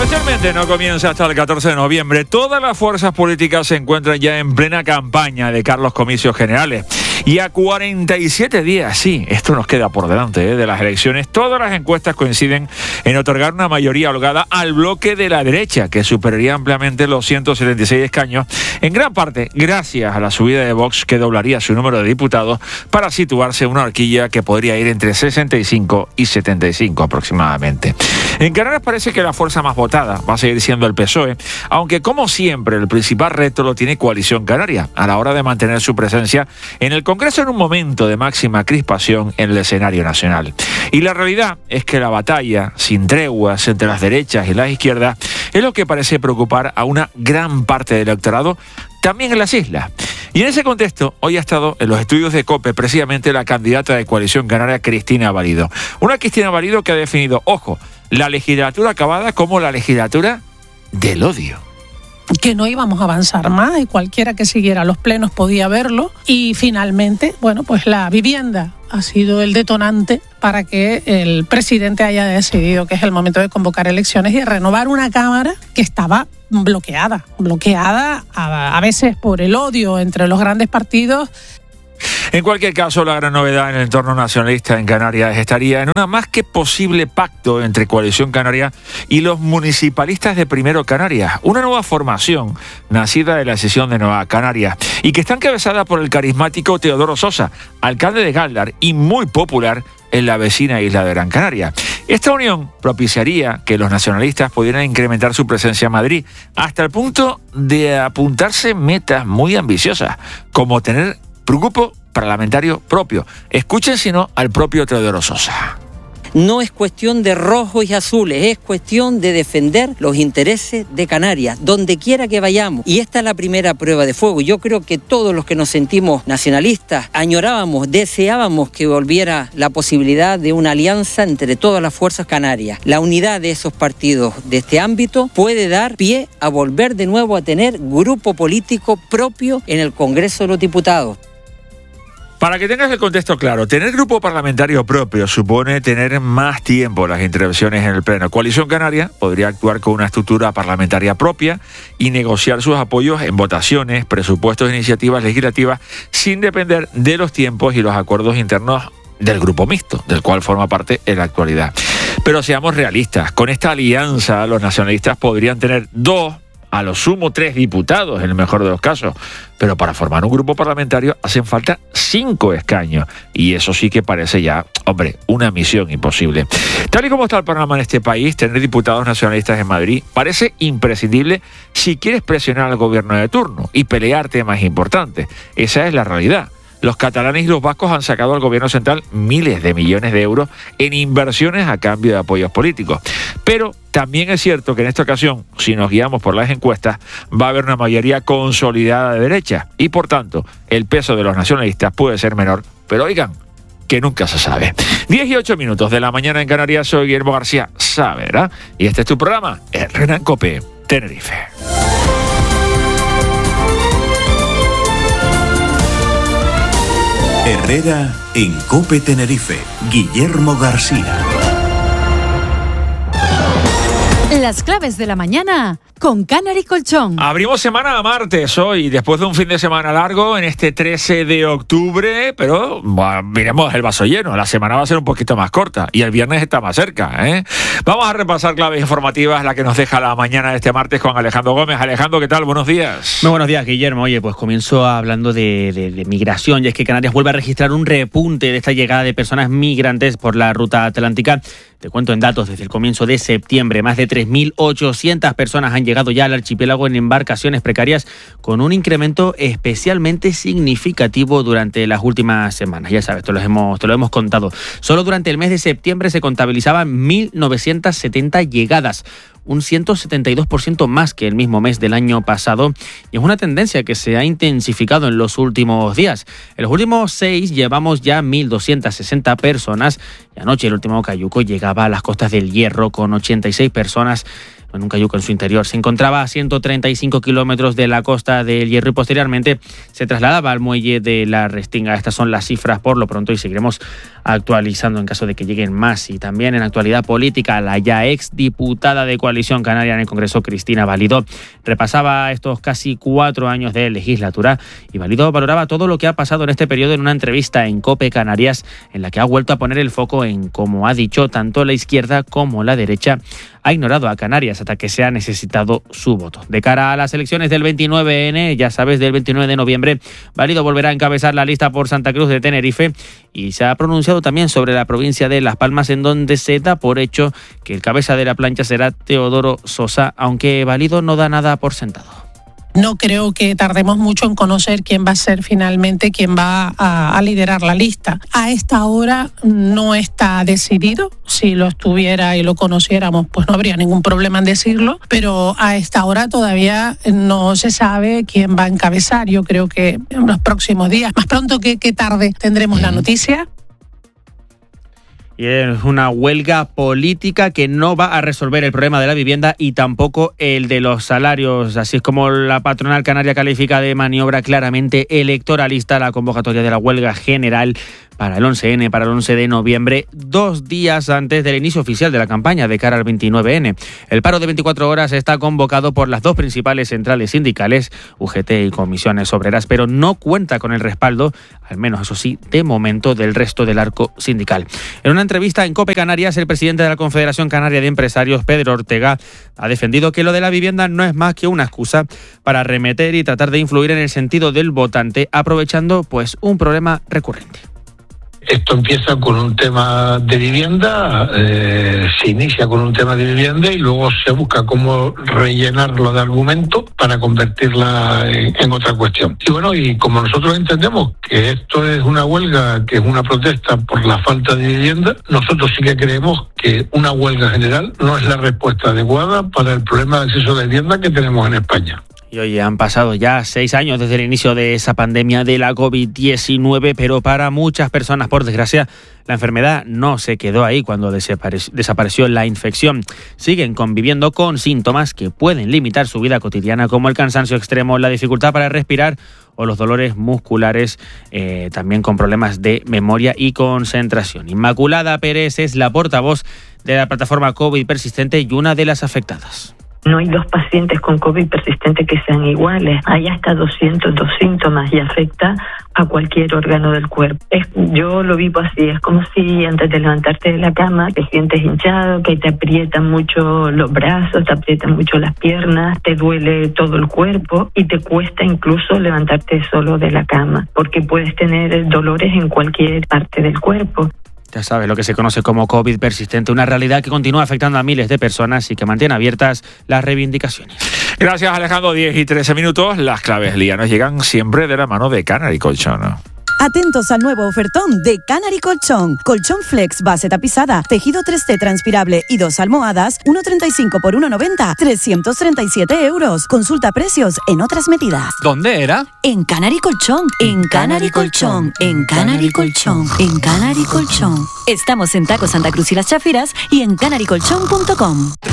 Oficialmente no comienza hasta el 14 de noviembre. Todas las fuerzas políticas se encuentran ya en plena campaña de cara a los comicios generales. Y a 47 días, sí, esto nos queda por delante de las elecciones, todas las encuestas coinciden en otorgar una mayoría holgada al bloque de la derecha, que superaría ampliamente los 176 escaños, en gran parte gracias a la subida de Vox, que doblaría su número de diputados para situarse en una horquilla que podría ir entre 65 y 75 aproximadamente. En Canarias parece que la fuerza más votada va a seguir siendo el PSOE, aunque como siempre el principal reto lo tiene Coalición Canaria, a la hora de mantener su presencia en el Congreso en un momento de máxima crispación en el escenario nacional. Y la realidad es que la batalla, sin treguas entre las derechas y las izquierdas, es lo que parece preocupar a una gran parte del electorado, también en las islas. Y en ese contexto, hoy ha estado en los estudios de COPE precisamente la candidata de Coalición Canaria, Cristina Valido. Una Cristina Valido que ha definido, ojo, la legislatura acabada como la legislatura del odio. Que no íbamos a avanzar más y cualquiera que siguiera los plenos podía verlo. Y finalmente, bueno, pues la vivienda ha sido el detonante para que el presidente haya decidido que es el momento de convocar elecciones y de renovar una Cámara que estaba bloqueada a veces por el odio entre los grandes partidos. En cualquier caso, la gran novedad en el entorno nacionalista en Canarias estaría en una más que posible pacto entre Coalición Canaria y los municipalistas de Primero Canarias, una nueva formación nacida de la escisión de Nueva Canarias y que está encabezada por el carismático Teodoro Sosa, alcalde de Gáldar y muy popular en la vecina isla de Gran Canaria. Esta unión propiciaría que los nacionalistas pudieran incrementar su presencia en Madrid hasta el punto de apuntarse metas muy ambiciosas, como tener grupo parlamentario propio. Escuchen si no al propio Teodoro Sosa. No es cuestión de rojos y azules, es cuestión de defender los intereses de Canarias, donde quiera que vayamos. Y esta es la primera prueba de fuego. Yo creo que todos los que nos sentimos nacionalistas añorábamos, deseábamos que volviera la posibilidad de una alianza entre todas las fuerzas canarias. La unidad de esos partidos de este ámbito puede dar pie a volver de nuevo a tener grupo político propio en el Congreso de los Diputados. Para que tengas el contexto claro, tener grupo parlamentario propio supone tener más tiempo las intervenciones en el Pleno. Coalición Canaria podría actuar con una estructura parlamentaria propia y negociar sus apoyos en votaciones, presupuestos e iniciativas legislativas sin depender de los tiempos y los acuerdos internos del grupo mixto, del cual forma parte en la actualidad. Pero seamos realistas, con esta alianza los nacionalistas podrían tener 2, a lo sumo 3 diputados en el mejor de los casos, pero para formar un grupo parlamentario hacen falta 5 escaños y eso sí que parece ya, una misión imposible. Tal y como está el panorama en este país, tener diputados nacionalistas en Madrid parece imprescindible si quieres presionar al gobierno de turno y pelear temas importantes. Esa es la realidad. Los catalanes y los vascos han sacado al gobierno central miles de millones de euros en inversiones a cambio de apoyos políticos. Pero también es cierto que en esta ocasión, si nos guiamos por las encuestas, va a haber una mayoría consolidada de derecha y, por tanto, el peso de los nacionalistas puede ser menor. Pero oigan, que nunca se sabe. 10 y 8 minutos de la mañana en Canarias, soy Guillermo García Saavedra y este es tu programa, Herrera en COPE, Tenerife. Herrera en COPE Tenerife, Guillermo García. Las claves de la mañana con Canary Colchón. Abrimos semana a martes hoy, después de un fin de semana largo en este 13 de octubre, pero miremos el vaso lleno, la semana va a ser un poquito más corta y el viernes está más cerca, ¿eh? Vamos a repasar claves informativas, la que nos deja la mañana de este martes con Alejandro Gómez. Alejandro, ¿qué tal? Buenos días. Muy buenos días, Guillermo. Oye, pues comienzo hablando de migración, y es que Canarias vuelve a registrar un repunte de esta llegada de personas migrantes por la ruta atlántica. Te cuento en datos, desde el comienzo de septiembre, más de 3.800 personas han llegado ya al archipiélago en embarcaciones precarias, con un incremento especialmente significativo durante las últimas semanas. Ya sabes, te lo hemos contado. Solo durante el mes de septiembre se contabilizaban 1.970 llegadas, un 172% más que el mismo mes del año pasado, y es una tendencia que se ha intensificado en los últimos días. En los últimos 6 llevamos ya 1.260 personas, y anoche el último cayuco llegaba a las costas del Hierro con 86 personas en un cayuco en su interior. Se encontraba a 135 kilómetros de la costa del Hierro y posteriormente se trasladaba al muelle de la Restinga. Estas son las cifras por lo pronto y seguiremos actualizando en caso de que lleguen más. Y también en actualidad política, la ya exdiputada de Coalición Canaria en el Congreso, Cristina Valido, repasaba estos casi 4 años de legislatura y Valido valoraba todo lo que ha pasado en este periodo en una entrevista en COPE Canarias, en la que ha vuelto a poner el foco en, como ha dicho, tanto la izquierda como la derecha ha ignorado a Canarias hasta que se ha necesitado su voto. De cara a las elecciones del 29N, ya sabes, del 29 de noviembre, Valido volverá a encabezar la lista por Santa Cruz de Tenerife y se ha pronunciado también sobre la provincia de Las Palmas, en donde se da por hecho que el cabeza de la plancha será Teodoro Sosa, aunque Valido no da nada por sentado. No creo que tardemos mucho en conocer quién va a ser finalmente quien va a liderar la lista. A esta hora no está decidido. Si lo estuviera y lo conociéramos, pues no habría ningún problema en decirlo. Pero a esta hora todavía no se sabe quién va a encabezar. Yo creo que en los próximos días, más pronto que tarde, tendremos la noticia. Y es una huelga política que no va a resolver el problema de la vivienda y tampoco el de los salarios. Así es como la patronal canaria califica de maniobra claramente electoralista la convocatoria de la huelga general para el 11N, para el 11 de noviembre, 2 días antes del inicio oficial de la campaña de cara al 29N. El paro de 24 horas está convocado por las 2 principales centrales sindicales, UGT y Comisiones Obreras, pero no cuenta con el respaldo, al menos eso sí, de momento, del resto del arco sindical. En una entrevista en COPE Canarias, el presidente de la Confederación Canaria de Empresarios, Pedro Ortega, ha defendido que lo de la vivienda no es más que una excusa para arremeter y tratar de influir en el sentido del votante, aprovechando pues un problema recurrente. Esto empieza con un tema de vivienda, se inicia con un tema de vivienda y luego se busca cómo rellenarlo de argumentos para convertirla en otra cuestión. Y bueno, y como nosotros entendemos que esto es una huelga, que es una protesta por la falta de vivienda, nosotros sí que creemos que una huelga general no es la respuesta adecuada para el problema de acceso a la vivienda que tenemos en España. Y oye, han pasado ya 6 años desde el inicio de esa pandemia de la COVID-19, pero para muchas personas, por desgracia, la enfermedad no se quedó ahí cuando desapareció la infección. Siguen conviviendo con síntomas que pueden limitar su vida cotidiana, como el cansancio extremo, la dificultad para respirar o los dolores musculares, también con problemas de memoria y concentración. Inmaculada Pérez es la portavoz de la plataforma COVID persistente y una de las afectadas. No hay 2 pacientes con COVID persistente que sean iguales. Hay hasta 202 síntomas y afecta a cualquier órgano del cuerpo. Yo lo vivo así, es como si antes de levantarte de la cama te sientes hinchado, que te aprietan mucho los brazos, te aprietan mucho las piernas, te duele todo el cuerpo y te cuesta incluso levantarte solo de la cama, porque puedes tener dolores en cualquier parte del cuerpo. Ya sabes, lo que se conoce como COVID persistente, una realidad que continúa afectando a miles de personas y que mantiene abiertas las reivindicaciones. Gracias, Alejandro. 10 y 13 minutos. Las claves del día nos llegan siempre de la mano de Canary Colchón. Atentos al nuevo ofertón de Canary Colchón. Colchón Flex base tapizada, tejido 3T transpirable y 2 almohadas, 1,35 por 1,90, 337 euros. Consulta precios en otras medidas. ¿Dónde era? En Canary Colchón. En Canary Colchón. En Canary Colchón. En Canary Colchón. Estamos en Taco Santa Cruz y Las Chafiras y en canarycolchón.com.